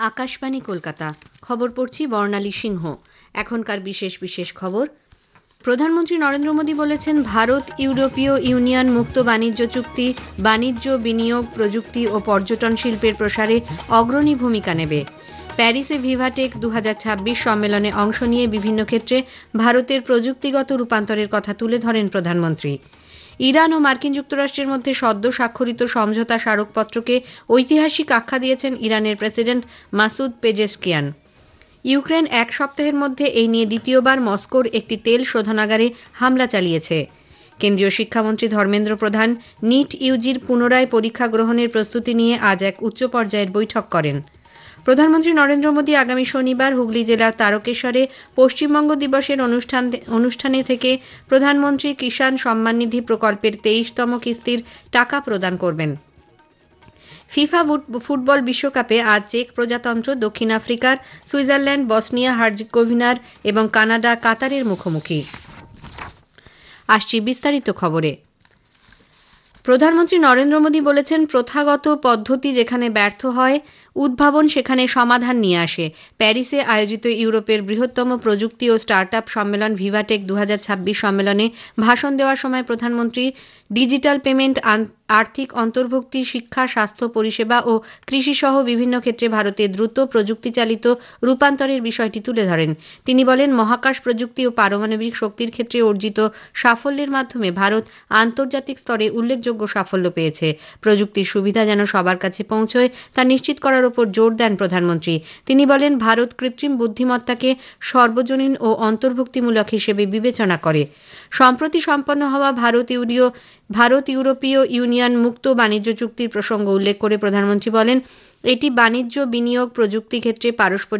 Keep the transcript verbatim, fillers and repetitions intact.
আকাশবাণী কলকাতা। খবর পড়ছি বর্ণালী সিংহ। এখনকার বিশেষ বিশেষ খবর। প্রধানমন্ত্রী নরেন্দ্র মোদী বলেছেন, ভারত ইউরোপীয় ইউনিয়ন মুক্ত বাণিজ্য চুক্তি বাণিজ্য, বিনিয়োগ, প্রযুক্তি ও পর্যটন শিল্পের প্রসারে অগ্রণী ভূমিকা নেবে। প্যারিসে ভিভাটেক দু হাজার ছাব্বিশ সম্মেলনে অংশ নিয়ে বিভিন্ন ক্ষেত্রে ভারতের প্রযুক্তিগত রূপান্তরের কথা তুলে ধরেন প্রধানমন্ত্রী। ইরান ও মার্কিন যুক্তরাষ্ট্রের মধ্যে সদ্য স্বাক্ষরিত সমঝোতা স্মারকপত্রকে ঐতিহাসিক আখ্যা দিয়েছেন ইরানের প্রেসিডেন্ট মাসুদ পেজেশকিয়ান। ইউক্রেন এক সপ্তাহের মধ্যে এই নিয়ে দ্বিতীয়বার মস্কোর একটি তেল শোধনাগারে হামলা চালিয়েছে। কেন্দ্রীয় শিক্ষামন্ত্রী ধর্মেন্দ্র প্রধান নিট ইউজির পুনরায় পরীক্ষা গ্রহণের প্রস্তুতি নিয়ে আজ এক উচ্চ পর্যায়ের বৈঠক করেন। প্রধানমন্ত্রী নরেন্দ্র মোদী আগামী শনিবার হুগলি জেলার তারকেশ্বরে পশ্চিমবঙ্গ দিবসের অনুষ্ঠান অনুষ্ঠানে থেকে প্রধানমন্ত্রী কিষাণ সম্মান নিধি প্রকল্পের তেইশতম কিস্তির টাকা প্রদান করবেন। ফিফা ফুটবল বিশ্বকাপে আজ চেক প্রজাতন্ত্র দক্ষিণ আফ্রিকার, সুইজারল্যান্ড, বসনিয়া হার্জেগোভিনার এবং কানাডা কাতারের মুখোমুখি। আসছি বিস্তারিত খবরে। প্রধানমন্ত্রী নরেন্দ্র মোদী বলেছেন, প্রথাগত পদ্ধতি যেখানে ব্যর্থ হয়, উদ্ভাবন সেখানে সমাধান নিয়ে আসে। প্যারিসে আয়োজিত ইউরোপের বৃহত্তম প্রযুক্তি ও স্টার্টআপ সম্মেলন ভিভাটেক দু হাজার ছাব্বিশ সম্মেলনে ভাষণ দেওয়ার সময় প্রধানমন্ত্রী ডিজিটাল পেমেন্ট, আর্থিক অন্তর্ভুক্তি, শিক্ষা, স্বাস্থ্য পরিষেবা ও কৃষি সহ বিভিন্ন ক্ষেত্রে ভারতের দ্রুত প্রযুক্তিচালিত রূপান্তরের বিষয়টি তুলে ধরেন। তিনি বলেন, মহাকাশ প্রযুক্তি ও পারমাণবিক শক্তির ক্ষেত্রে অর্জিত সাফল্যের মাধ্যমে ভারত আন্তর্জাতিক স্তরে উল্লেখযোগ্য সাফল্য পেয়েছে। প্রযুক্তির সুবিধা যেন সবার কাছে পৌঁছয় তা নিশ্চিত করার উপর জোর দেন প্রধানমন্ত্রী। তিনি বলেন, ভারত কৃত্রিম বুদ্ধিমত্তাকে সর্বজনীন ও অন্তর্ভুক্তিমূলক হিসেবে বিবেচনা করে। সম্প্রতি সম্পন্ন হওয়া ভারত ইউরীয় ভারত ইউরোপীয় ইউনিয়ন মুক্ত বাণিজ্য চুক্তির প্রসঙ্গ উল্লেখ করে প্রধানমন্ত্রী বলেন, এটি বাণিজ্য, বিনিয়োগ, প্রযুক্তি ক্ষেত্রে পারস্পরিক